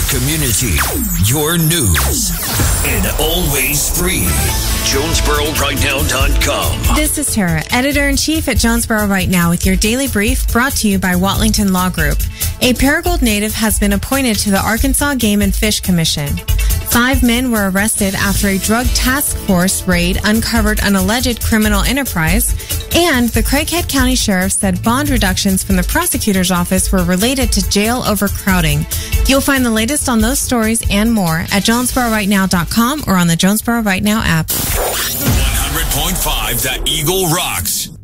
community, your news, and always free. JonesboroRightNow.com. This is Tara, Editor-in-Chief at Jonesboro Right Now with your daily brief brought to you by Watlington Law Group. A Paragould native has been appointed to the Arkansas Game and Fish Commission. 5 men were arrested after a drug task force raid uncovered an alleged criminal enterprise, and the Craighead County Sheriff said bond reductions from the prosecutor's office were related to jail overcrowding. You'll find the latest on those stories and more at JonesboroRightNow.com or on the Jonesboro Right Now app. 100.5 The Eagle rocks.